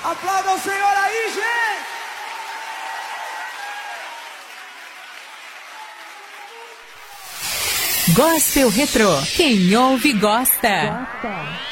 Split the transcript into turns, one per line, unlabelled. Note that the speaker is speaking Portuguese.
Aplauda o Senhor aí, gente!
Gospel Retrô. Quem ouve, gosta.